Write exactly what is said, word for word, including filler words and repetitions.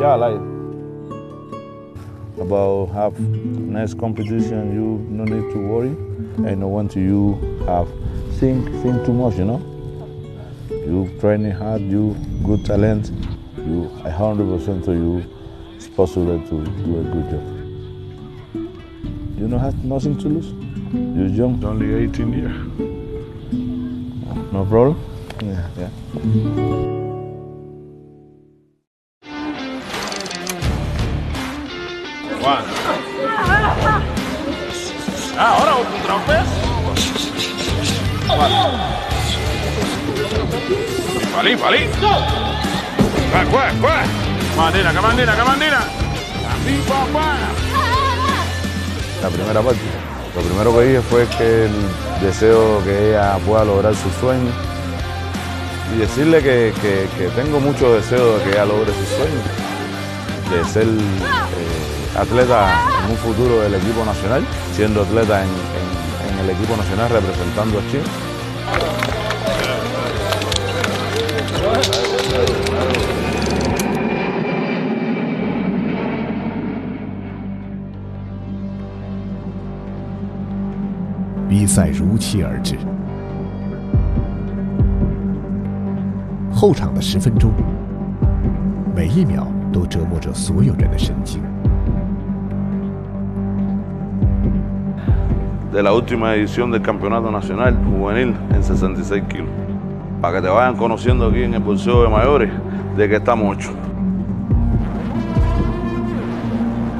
Yeah, I like it. About have next competition, you no need to worry. I know want to you have think think too much, you know. You training hard, you good talent, you a hundred percent to you. It's possible to do a good job. You don't have nothing to lose. You're young, only eighteen years. No problem. Yeah, yeah. Juan. Ah, ahora otra vez. Valí, valí. Cuá, cuá, cuá. Mandina, que mandina, que mandina. Así, papá. La primera parte, lo primero que dije fue que el deseo que ella pueda lograr su sueño y decirle que, que, que tengo mucho deseo de que ella logre su sueño, de ser eh, atleta en un futuro del equipo nacional, siendo atleta en, en, en el equipo nacional representando a Chile. 比赛如期而至，后场的十分钟，每一秒都折磨着所有人的神经。 De la última edición del Campeonato Nacional Juvenil en sesenta y seis kilos, para que te vayan conociendo aquí en el boxeo de mayores de que estamos hechos.